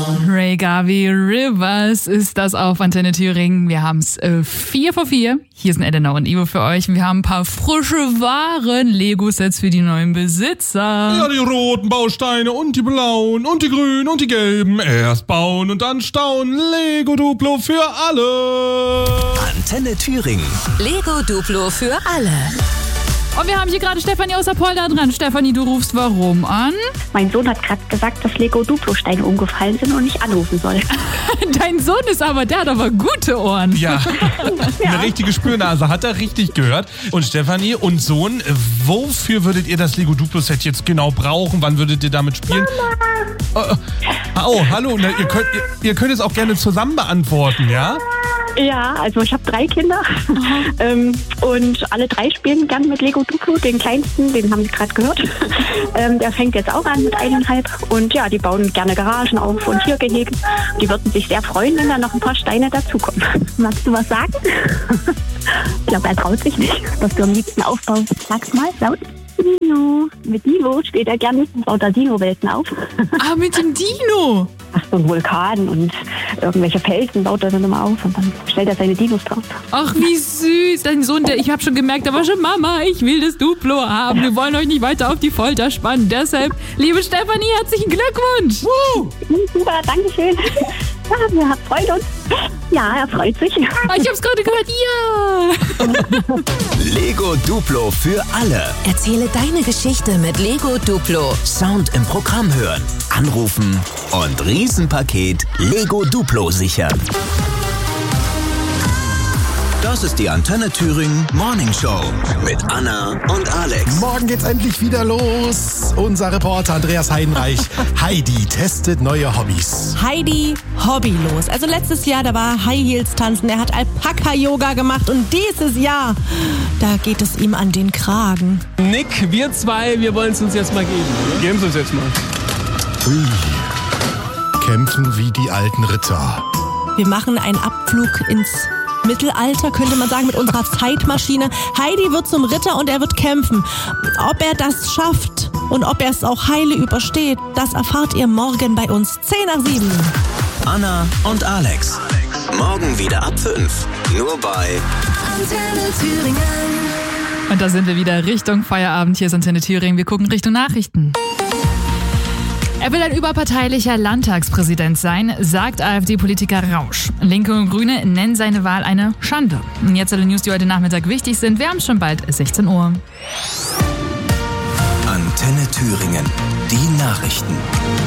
Ray Garvey, Rivers ist das auf Antenne Thüringen. Wir haben es 4:04. Hier sind Elena und Ivo für euch. Wir haben ein paar frische Waren, Lego-Sets für die neuen Besitzer. Ja, die roten Bausteine und die blauen und die grünen und die gelben. Erst bauen und dann staunen. Lego Duplo für alle. Antenne Thüringen. Lego Duplo für alle. Und wir haben hier gerade Stefanie aus Apolda dran. Stefanie, du rufst warum an? Mein Sohn hat gerade gesagt, dass Lego-Duplo-Steine umgefallen sind und ich anrufen soll. Dein Sohn der hat aber gute Ohren. Ja, eine richtige Spürnase, hat er richtig gehört. Und Stefanie und Sohn, wofür würdet ihr das Lego Duplo-Set jetzt genau brauchen? Wann würdet ihr damit spielen? Mama. Oh, hallo, ihr könnt es auch gerne zusammen beantworten, ja? Ja, also ich habe 3 Kinder und alle 3 spielen gern mit Lego Duplo. Den kleinsten, den haben Sie gerade gehört, der fängt jetzt auch an mit 1,5 und ja, die bauen gerne Garagen auf und Tiergehege. Die würden sich sehr freuen, wenn da noch ein paar Steine dazukommen. Magst du was sagen? Ich glaube, er traut sich nicht, was du am liebsten aufbaust. Sag's mal laut. Dino. Mit Dino steht er gerne, baut da Dino-Welten auf. Ah, mit dem Dino? Ach, so ein Vulkan und irgendwelche Felsen baut er dann immer auf und dann stellt er seine Dinos drauf. Ach, wie süß. Dein Sohn, ich habe schon gemerkt, der war schon, Mama, ich will das Duplo haben. Wir wollen euch nicht weiter auf die Folter spannen. Deshalb, liebe Stefanie, herzlichen Glückwunsch. Super, danke schön. Ja, wir freuen uns. Ja, er freut sich. Ah, ich hab's gerade gehört, ja. Lego Duplo für alle. Erzähle deine Geschichte mit Lego Duplo. Sound im Programm hören, anrufen und Riesenpaket Lego Duplo sichern. Das ist die Antenne Thüringen Morning Show mit Anna und Alex. Morgen geht's endlich wieder los. Unser Reporter Andreas Heidenreich. Heidi testet neue Hobbys. Heidi hobbylos. Also letztes Jahr, da war High Heels tanzen, er hat Alpaka-Yoga gemacht und dieses Jahr, da geht es ihm an den Kragen. Nick, wir 2, wir wollen es uns jetzt mal geben. Oder? Geben Sie uns jetzt mal. Ui. Kämpfen wie die alten Ritter. Wir machen einen Abflug ins Mittelalter, könnte man sagen, mit unserer Zeitmaschine. Heidi wird zum Ritter und er wird kämpfen. Ob er das schafft und ob er es auch heile übersteht, das erfahrt ihr morgen bei uns 6:50. Anna und Alex. Morgen wieder ab 5. Nur bei Antenne Thüringen. Und da sind wir wieder Richtung Feierabend. Hier ist Antenne Thüringen. Wir gucken Richtung Nachrichten. Er will ein überparteilicher Landtagspräsident sein, sagt AfD-Politiker Rausch. Linke und Grüne nennen seine Wahl eine Schande. Und jetzt alle News, die heute Nachmittag wichtig sind. Wir haben schon bald 16 Uhr. Antenne Thüringen. Die Nachrichten.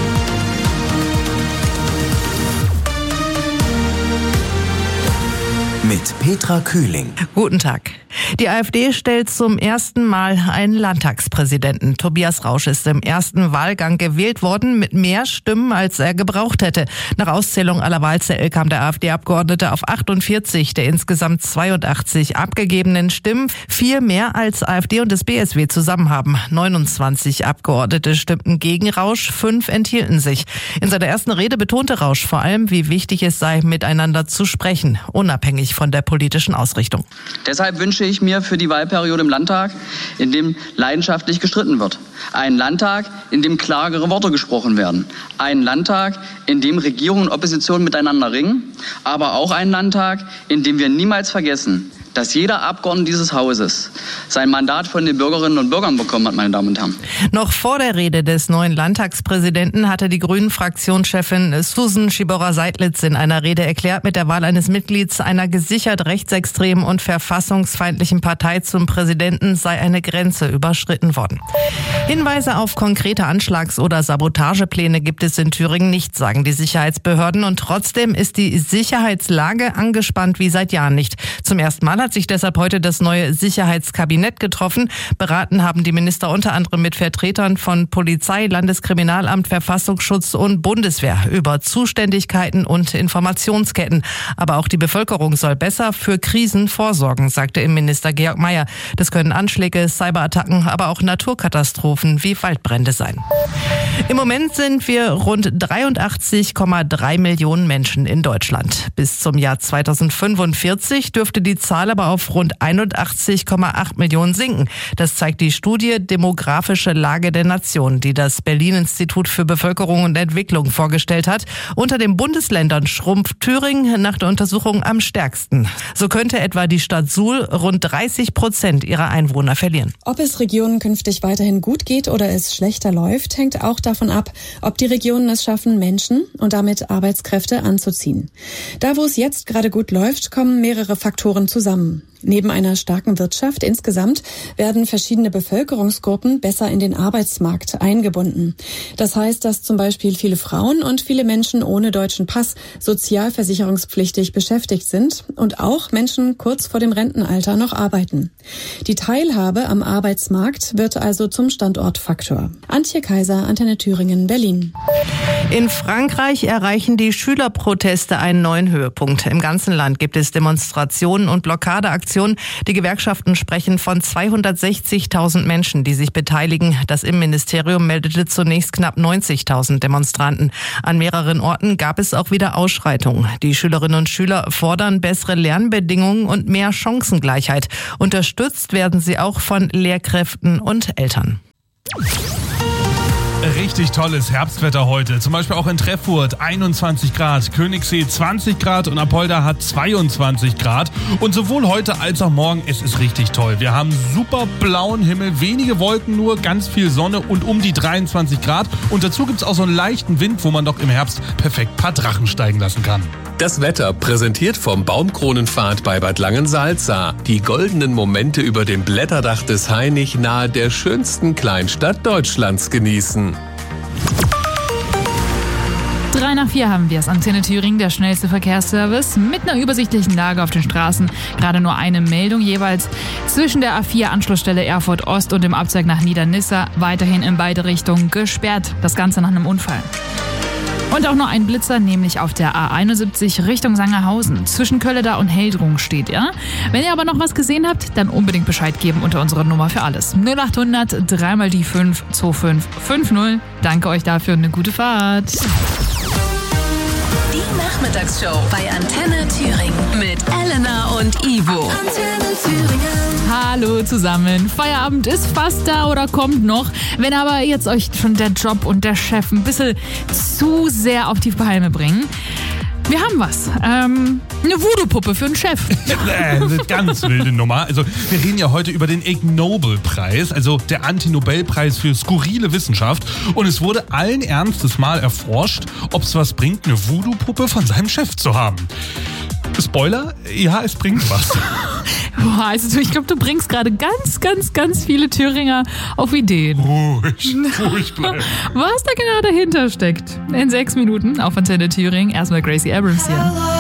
Mit Petra Kühling. Guten Tag. Die AfD stellt zum ersten Mal einen Landtagspräsidenten. Tobias Rausch ist im ersten Wahlgang gewählt worden mit mehr Stimmen, als er gebraucht hätte. Nach Auszählung aller Wahlzettel kam der AfD-Abgeordnete auf 48 der insgesamt 82 abgegebenen Stimmen. 4 mehr als AfD und das BSW zusammen haben. 29 Abgeordnete stimmten gegen Rausch, 5 enthielten sich. In seiner ersten Rede betonte Rausch vor allem, wie wichtig es sei, miteinander zu sprechen, unabhängig von der politischen Ausrichtung. Deshalb wünsche ich mir für die Wahlperiode im Landtag, in dem leidenschaftlich gestritten wird. Einen Landtag, in dem klarere Worte gesprochen werden. Einen Landtag, in dem Regierung und Opposition miteinander ringen. Aber auch einen Landtag, in dem wir niemals vergessen, dass jeder Abgeordnete dieses Hauses sein Mandat von den Bürgerinnen und Bürgern bekommen hat, meine Damen und Herren. Noch vor der Rede des neuen Landtagspräsidenten hatte die Grünen-Fraktionschefin Susan Schiborer-Seidlitz in einer Rede erklärt, mit der Wahl eines Mitglieds einer gesichert rechtsextremen und verfassungsfeindlichen Partei zum Präsidenten sei eine Grenze überschritten worden. Hinweise auf konkrete Anschlags- oder Sabotagepläne gibt es in Thüringen nicht, sagen die Sicherheitsbehörden. Und trotzdem ist die Sicherheitslage angespannt wie seit Jahren nicht. Zum ersten Mal hat sich deshalb heute das neue Sicherheitskabinett getroffen. Beraten haben die Minister unter anderem mit Vertretern von Polizei, Landeskriminalamt, Verfassungsschutz und Bundeswehr über Zuständigkeiten und Informationsketten. Aber auch die Bevölkerung soll besser für Krisen vorsorgen, sagte Innenminister Georg Mayer. Das können Anschläge, Cyberattacken, aber auch Naturkatastrophen wie Waldbrände sein. Im Moment sind wir rund 83,3 Millionen Menschen in Deutschland. Bis zum Jahr 2045 dürfte die Zahl aber aber auf rund 81,8 Millionen sinken. Das zeigt die Studie Demografische Lage der Nation, die das Berlin-Institut für Bevölkerung und Entwicklung vorgestellt hat. Unter den Bundesländern schrumpft Thüringen nach der Untersuchung am stärksten. So könnte etwa die Stadt Suhl rund 30% ihrer Einwohner verlieren. Ob es Regionen künftig weiterhin gut geht oder es schlechter läuft, hängt auch davon ab, ob die Regionen es schaffen, Menschen und damit Arbeitskräfte anzuziehen. Da, wo es jetzt gerade gut läuft, kommen mehrere Faktoren zusammen. Neben einer starken Wirtschaft insgesamt werden verschiedene Bevölkerungsgruppen besser in den Arbeitsmarkt eingebunden. Das heißt, dass zum Beispiel viele Frauen und viele Menschen ohne deutschen Pass sozialversicherungspflichtig beschäftigt sind und auch Menschen kurz vor dem Rentenalter noch arbeiten. Die Teilhabe am Arbeitsmarkt wird also zum Standortfaktor. Antje Kaiser, Antenne Thüringen, Berlin. In Frankreich erreichen die Schülerproteste einen neuen Höhepunkt. Im ganzen Land gibt es Demonstrationen und Blockadeaktionen. Die Gewerkschaften sprechen von 260.000 Menschen, die sich beteiligen. Das Innenministerium meldete zunächst knapp 90.000 Demonstranten. An mehreren Orten gab es auch wieder Ausschreitungen. Die Schülerinnen und Schüler fordern bessere Lernbedingungen und mehr Chancengleichheit. Unterstützt werden sie auch von Lehrkräften und Eltern. Richtig tolles Herbstwetter heute. Zum Beispiel auch in Treffurt 21 Grad, Königssee 20 Grad und Apolda hat 22 Grad. Und sowohl heute als auch morgen, es ist richtig toll. Wir haben super blauen Himmel, wenige Wolken nur, ganz viel Sonne und um die 23 Grad. Und dazu gibt es auch so einen leichten Wind, wo man doch im Herbst perfekt ein paar Drachen steigen lassen kann. Das Wetter präsentiert vom Baumkronenpfad bei Bad Langensalza. Die goldenen Momente über dem Blätterdach des Hainich nahe der schönsten Kleinstadt Deutschlands genießen. 3 nach 4 haben wir es. Antenne Thüringen, der schnellste Verkehrsservice mit einer übersichtlichen Lage auf den Straßen. Gerade nur eine Meldung jeweils zwischen der A4 Anschlussstelle Erfurt Ost und dem Abzweig nach Niedernisse. Weiterhin in beide Richtungen gesperrt. Das Ganze nach einem Unfall. Und auch nur ein Blitzer, nämlich auf der A71 Richtung Sangerhausen. Zwischen Kölleda und Heldrung steht er. Wenn ihr aber noch was gesehen habt, dann unbedingt Bescheid geben unter unserer Nummer für alles. 0800 3 mal die 5 2550. Danke euch dafür und eine gute Fahrt. Die Nachmittagsshow bei Antenne Thüringen mit Elena und Ivo. Antenne Thüringen. Hallo zusammen. Feierabend ist fast da oder kommt noch. Wenn aber jetzt euch schon der Job und der Chef ein bisschen zu sehr auf die Palme bringen, wir haben was. Eine Voodoo-Puppe für einen Chef. Eine ganz wilde Nummer. Also wir reden ja heute über den Ig Nobel-Preis, also der Anti-Nobel-Preis für skurrile Wissenschaft. Und es wurde allen Ernstes mal erforscht, ob es was bringt, eine Voodoo-Puppe von seinem Chef zu haben. Spoiler, ja, es bringt was. Boah, also ich glaube, du bringst gerade ganz viele Thüringer auf Ideen. Ruhig bleiben. Was da genau dahinter steckt. In 6 Minuten auf Antenne Thüringen. Erstmal Gracie Abrams hier.